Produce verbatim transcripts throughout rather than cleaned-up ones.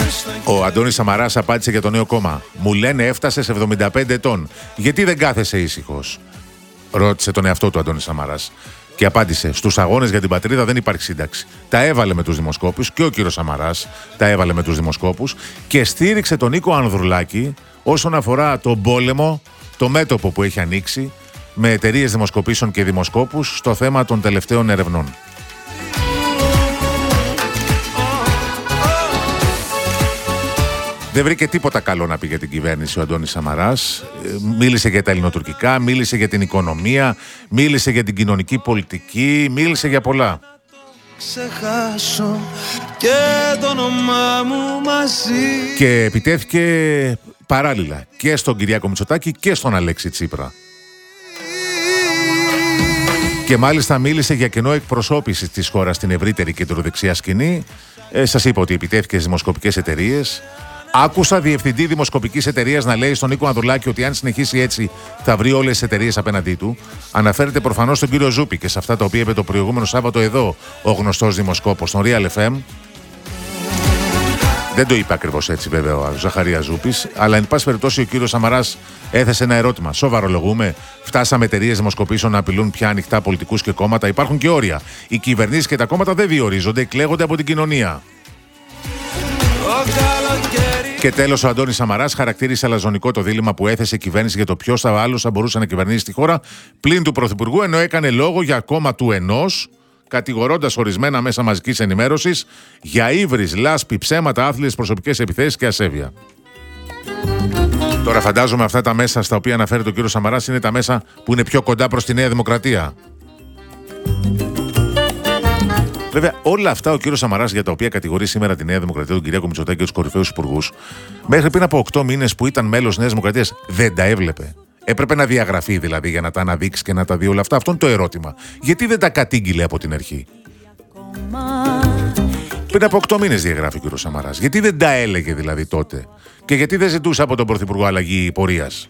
Ο Αντώνης Σαμαράς απάντησε για το νέο κόμμα. Μου λένε έφτασε σε εβδομήντα πέντε ετών. Γιατί δεν κάθεσαι ήσυχος? Ρώτησε τον εαυτό του Αντώνης Σαμαράς. Και απάντησε: στους αγώνες για την πατρίδα δεν υπάρχει σύνταξη. Τα έβαλε με τους δημοσκόπους και ο κύριος Σαμαράς τα έβαλε με τους δημοσκόπους και στήριξε τον Νίκο Ανδρουλάκη όσον αφορά τον πόλεμο, το μέτωπο που έχει ανοίξει με εταιρείες δημοσκοπήσεων και δημοσκόπους στο θέμα των τελευταίων ερευνών. Δεν βρήκε τίποτα καλό να πει για την κυβέρνηση ο Αντώνης Σαμαράς. Μίλησε για τα ελληνοτουρκικά, μίλησε για την οικονομία, μίλησε για την κοινωνική πολιτική, μίλησε για πολλά. Ξεχάσω και το όνομά μου μαζί. Και επιτέθηκε παράλληλα και στον Κυριάκο Μητσοτάκη και στον Αλέξη Τσίπρα. Και μάλιστα μίλησε για κενό εκπροσώπησης της χώρας στην ευρύτερη κεντροδεξιά σκηνή. Ε, σας είπα ότι επιτέθηκε στις δημοσκοπικές εταιρείες. Άκουσα διευθυντή δημοσκοπικής εταιρείας να λέει στον Νίκο Ανδρουλάκη ότι αν συνεχίσει έτσι θα βρει όλες τις εταιρείες απέναντί του. Αναφέρεται προφανώς στον κύριο Ζούπη και σε αυτά τα οποία είπε το προηγούμενο Σάββατο εδώ ο γνωστός δημοσκόπος, στον Real εφ εμ. Δεν το είπε ακριβώς έτσι βέβαια ο Ζαχαρίας Ζούπης, αλλά εν πάση περιπτώσει ο κύριος Σαμαράς έθεσε ένα ερώτημα. Σοβαρολογούμε, φτάσαμε εταιρείες δημοσκοπήσεων να απειλούν πια ανοιχτά πολιτικούς και κόμματα. Υπάρχουν και όρια. Οι κυβερνήσεις και τα κόμματα δεν διορίζονται, εκλέγονται από την κοινωνία. Και τέλος, ο Αντώνης Σαμαράς χαρακτήρισε αλαζονικό το δίλημμα που έθεσε η κυβέρνηση για το ποιος άλλος θα μπορούσε να κυβερνήσει τη χώρα πλην του Πρωθυπουργού, ενώ έκανε λόγο για κόμμα του ενός, κατηγορώντας ορισμένα μέσα μαζικής ενημέρωσης για ύβρις, λάσπη, ψέματα, άθλιες προσωπικές επιθέσεις και ασέβεια. Τώρα φαντάζομαι αυτά τα μέσα στα οποία αναφέρεται ο κύριος Σαμαράς είναι τα μέσα που είναι πιο κοντά προς τη Νέα Δημοκρατία. Βέβαια, όλα αυτά ο κύριος Σαμαράς για τα οποία κατηγορεί σήμερα τη Νέα Δημοκρατία, τον Κυριάκο Μητσοτάκη και τους κορυφαίους υπουργούς, μέχρι πριν από οκτώ μήνες που ήταν μέλος Νέας Δημοκρατίας, δεν τα έβλεπε. Έπρεπε να διαγραφεί δηλαδή για να τα αναδείξει και να τα δει όλα αυτά. Αυτό είναι το ερώτημα. Γιατί δεν τα κατήγγειλε από την αρχή? Πριν από οκτώ μήνες διαγράφει ο κύριος Σαμαράς. Γιατί δεν τα έλεγε δηλαδή τότε? Και γιατί δεν ζητούσε από τον Πρωθυπουργό αλλαγή πορείας?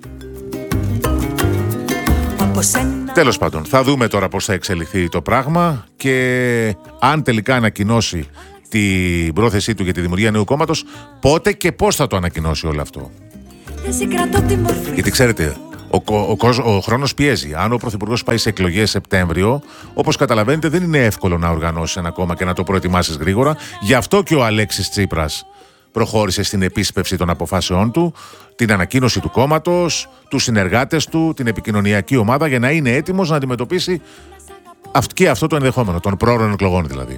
Τέλος πάντων, θα δούμε τώρα πώς θα εξελιχθεί το πράγμα και αν τελικά ανακοινώσει την πρόθεσή του για τη δημιουργία νέου κόμματος, πότε και πώς θα το ανακοινώσει όλο αυτό. Γιατί ξέρετε, ο, ο, ο, ο χρόνος πιέζει. Αν ο Πρωθυπουργός πάει σε εκλογές Σεπτέμβριο, όπως καταλαβαίνετε, δεν είναι εύκολο να οργανώσει ένα κόμμα και να το προετοιμάσεις γρήγορα. Γι' αυτό και ο Αλέξης Τσίπρας προχώρησε στην επίσπευση των αποφάσεών του, την ανακοίνωση του κόμματος, τους συνεργάτες του, την επικοινωνιακή ομάδα για να είναι έτοιμος να αντιμετωπίσει και αυτό το ενδεχόμενο, των πρόωρων εκλογών δηλαδή.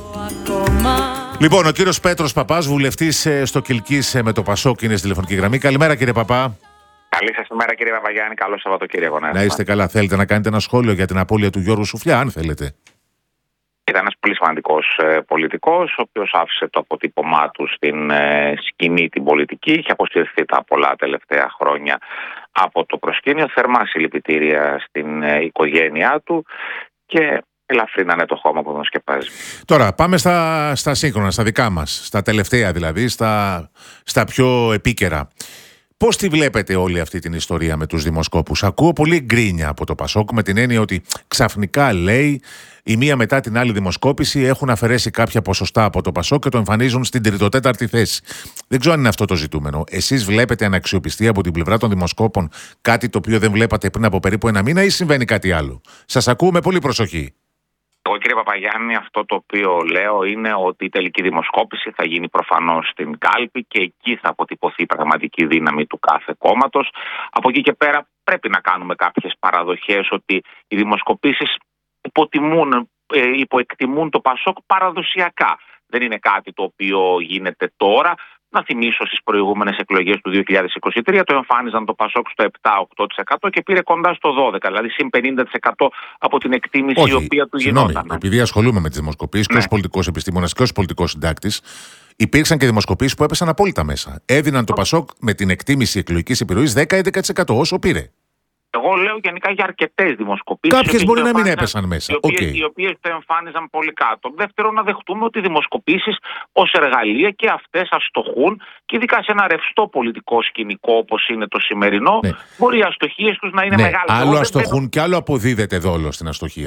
Λοιπόν, ο κύριος Πέτρος Παπάς, βουλευτής στο Κιλκής με το Πασόκ, είναι στη τηλεφωνική γραμμή. Καλημέρα κύριε Παπά. Καλή σας ημέρα κύριε Παπαγιάννη, καλό Σαββατοκύριακο. Να είστε καλά. Θέλετε να κάνετε ένα σχόλιο για την απώλεια του Γιώργου Σουφλιά, αν θέλετε? Ήταν ένας πολύ σημαντικός ε, πολιτικός, ο οποίος άφησε το αποτύπωμά του στην ε, σκηνή την πολιτική. Είχε αποσυρθεί τα πολλά τελευταία χρόνια από το προσκήνιο. Θερμά συλληπιτήρια στην ε, οικογένειά του και ελαφρύ να είναι το χώμα που τον σκεπάζει. Τώρα πάμε στα, στα σύγχρονα, στα δικά μας, στα τελευταία δηλαδή, στα, στα πιο επίκαιρα. Πώς τη βλέπετε όλη αυτή την ιστορία με τους δημοσκόπους? Ακούω πολύ γκρίνια από το Πασόκ με την έννοια ότι ξαφνικά λέει η μία μετά την άλλη δημοσκόπηση έχουν αφαιρέσει κάποια ποσοστά από το Πασόκ και το εμφανίζουν στην τριτοτέταρτη θέση. Δεν ξέρω αν είναι αυτό το ζητούμενο. Εσείς βλέπετε αναξιοπιστία από την πλευρά των δημοσκόπων, κάτι το οποίο δεν βλέπατε πριν από περίπου ένα μήνα, ή συμβαίνει κάτι άλλο? Σας ακούω με πολύ προσοχή. Εγώ κύριε Παπαγιάννη, αυτό το οποίο λέω είναι ότι η τελική δημοσκόπηση θα γίνει προφανώς στην κάλπη και εκεί θα αποτυπωθεί η πραγματική δύναμη του κάθε κόμματος. Από εκεί και πέρα πρέπει να κάνουμε κάποιες παραδοχές ότι οι δημοσκοπήσεις υποτιμούν, ε, υποεκτιμούν το Πασόκ παραδοσιακά. Δεν είναι κάτι το οποίο γίνεται τώρα. Να θυμίσω στις προηγούμενες εκλογές του δύο χιλιάδες είκοσι τρία το εμφάνιζαν το Πασόκ στο επτά με οκτώ τοις εκατό και πήρε κοντά στο δώδεκα τοις εκατό, δηλαδή συν πενήντα τοις εκατό από την εκτίμηση. Όχι, η οποία του συγγνώμη, γινόταν. Επειδή ασχολούμαι με τις δημοσκοπήσεις ναι. και ως πολιτικός επιστήμονας και ως πολιτικός συντάκτης, υπήρξαν και δημοσκοπήσεις που έπεσαν απόλυτα μέσα. Έδιναν το Πασόκ με την εκτίμηση εκλογικής επιρροής δέκα με έντεκα τοις εκατό όσο πήρε. Εγώ λέω γενικά για αρκετές δημοσκοπήσεις. Κάποιες μπορεί να μην έπεσαν μέσα. Οι οποίες, okay. οι οποίες το εμφάνιζαν πολύ κάτω. Δεύτερον, να δεχτούμε ότι οι δημοσκοπήσεις ως εργαλεία και αυτές αστοχούν, και ειδικά σε ένα ρευστό πολιτικό σκηνικό όπως είναι το σημερινό, ναι. μπορεί οι αστοχίες τους να είναι ναι. μεγάλες. Άλλο αστοχούν δεν... και άλλο αποδίδεται δόλο στην αστοχία.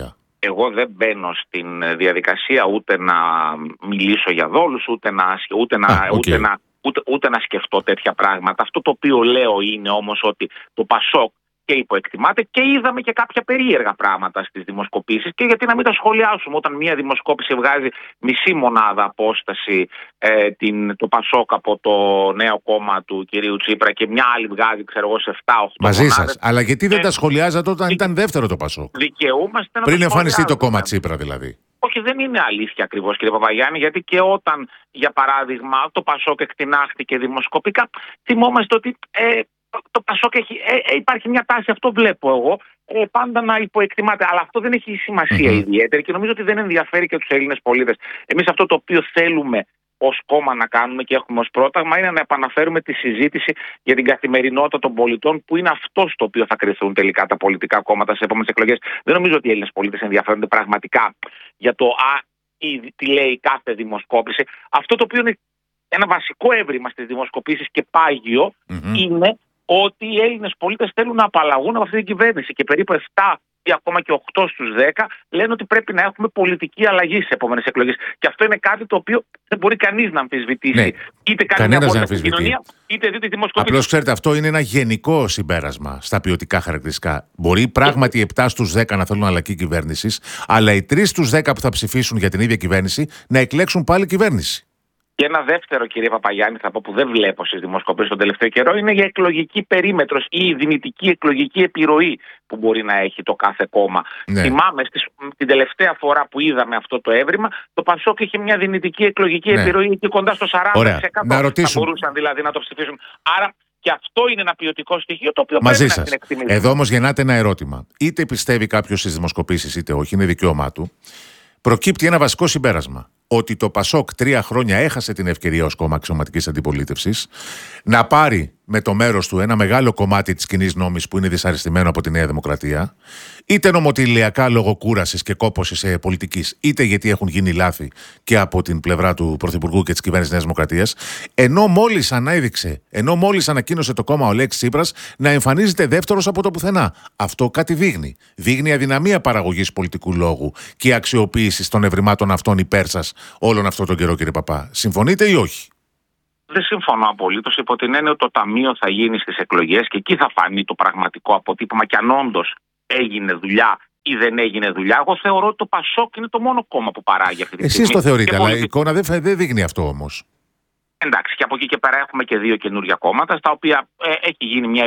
Εγώ δεν μπαίνω στην διαδικασία ούτε να μιλήσω για δόλους, ούτε να, ούτε να, Α, okay. ούτε να, ούτε, ούτε να σκεφτώ τέτοια πράγματα. Αυτό το οποίο λέω είναι όμως ότι το Πασόκ και υποεκτιμάται και είδαμε και κάποια περίεργα πράγματα στις δημοσκοπήσεις, και γιατί να μην τα σχολιάσουμε όταν μια δημοσκόπηση βγάζει μισή μονάδα απόσταση ε, την, το Πασόκ από το νέο κόμμα του κυρίου Τσίπρα και μια άλλη βγάζει, ξέρω εγώ, σε επτά οχτώ Μαζί μονάδες. σας. Αλλά γιατί δεν ε, τα σχολιάζατε όταν δι... ήταν δεύτερο το Πασόκ? Δικαιούμαστε να πριν το εμφανιστεί το κόμμα Τσίπρα δηλαδή. Όχι, δεν είναι αλήθεια ακριβώς, κύριε Παπαγιάννη, γιατί και όταν, για παράδειγμα, το Πασόκ εκτινάχθηκε δημοσκοπικά, θυμόμαστε ότι ε, το Πασόκ έχει, ε, ε, υπάρχει μια τάση, αυτό βλέπω εγώ, ε, πάντα να υποεκτιμάται. Αλλά αυτό δεν έχει σημασία mm-hmm. ιδιαίτερη και νομίζω ότι δεν ενδιαφέρει και τους Έλληνες πολίτες. Εμείς αυτό το οποίο θέλουμε ως κόμμα να κάνουμε και έχουμε ως πρόταγμα είναι να επαναφέρουμε τη συζήτηση για την καθημερινότητα των πολιτών, που είναι αυτό στο οποίο θα κριθούν τελικά τα πολιτικά κόμματα σε επόμενες εκλογές. Δεν νομίζω ότι οι Έλληνες πολίτες ενδιαφέρονται πραγματικά για το α, ή, τι λέει κάθε δημοσκόπηση. Αυτό το οποίο είναι ένα βασικό έβριμα στις δημοσκοπήσεις και πάγιο mm-hmm. είναι ότι οι Έλληνες πολίτες θέλουν να απαλλαγούν από αυτή την κυβέρνηση, και περίπου επτά ή ακόμα και οκτώ στους δέκα λένε ότι πρέπει να έχουμε πολιτική αλλαγή στις επόμενες εκλογές. Και αυτό είναι κάτι το οποίο δεν μπορεί κανείς να αμφισβητήσει. Ναι. Είτε κάνει μια βόλτα στην κοινωνία, είτε δει τη δημοσκοπήση. Απλώς ξέρετε, αυτό είναι ένα γενικό συμπέρασμα στα ποιοτικά χαρακτηριστικά. Μπορεί πράγματι επτά στους δέκα να θέλουν αλλαγή κυβέρνησης, αλλά οι τρεις στους δέκα που θα ψηφίσουν για την ίδια κυβέρνηση να εκλέξουν πάλι κυβέρνηση. Και ένα δεύτερο, κύριε Παπαγιάννη, θα πω, που δεν βλέπω στις δημοσκοπήσεις τον τελευταίο καιρό, είναι για εκλογική περίμετρος ή η δυνητική εκλογική επιρροή που μπορεί να έχει το κάθε κόμμα. Ναι. Θυμάμαι στις, την τελευταία φορά που είδαμε αυτό το έβριμα, το Πασόκ είχε μια δυνητική εκλογική ναι. επιρροή εκεί κοντά στο σαράντα τοις εκατό. Να ρωτήσουν. Θα μπορούσαν δηλαδή να το ψηφίσουν. Άρα και αυτό είναι ένα ποιοτικό στοιχείο το οποίο Μαζί πρέπει σας. να την εκτιμήσουμε. Εδώ όμως γεννάται ένα ερώτημα. Είτε πιστεύει κάποιος στις δημοσκοπήσεις είτε όχι, είναι δικαίωμά του. Προκύπτει ένα βασικό συμπέρασμα. Ότι το Πασόκ τρία χρόνια έχασε την ευκαιρία ως κόμμα αξιωματικής αντιπολίτευσης να πάρει με το μέρος του ένα μεγάλο κομμάτι της κοινής νόμης που είναι δυσαρεστημένο από τη Νέα Δημοκρατία, είτε νομοτελειακά λόγω κούρασης και κόπωσης πολιτικής, είτε γιατί έχουν γίνει λάθη και από την πλευρά του Πρωθυπουργού και της κυβέρνησης Νέας Δημοκρατίας, ενώ μόλις ανέδειξε, ενώ μόλις ανακοίνωσε το κόμμα ο Αλέξης Τσίπρας να εμφανίζεται δεύτερος από το πουθενά. Αυτό κάτι δείχνει. Δείχνει αδυναμία παραγωγής πολιτικού λόγου και αξιοποίησης των ευρημάτων αυτών υπέρ σας όλον αυτόν τον καιρό, κύριε Παπά. Συμφωνείτε ή όχι? Δεν συμφωνώ απολύτως, υπό την έννοια ότι το Ταμείο θα γίνει στις εκλογές και εκεί θα φανεί το πραγματικό αποτύπωμα, και αν όντως έγινε δουλειά ή δεν έγινε δουλειά. Εγώ θεωρώ ότι το Πασόκ είναι το μόνο κόμμα που παράγει αυτή τη στιγμή. Εσείς το θεωρείτε, αλλά η πολιτι... εικόνα δεν, δεν δείχνει αυτό όμως. Εντάξει, και από εκεί και πέρα έχουμε και δύο καινούργια κόμματα, στα οποία ε, έχει γίνει μια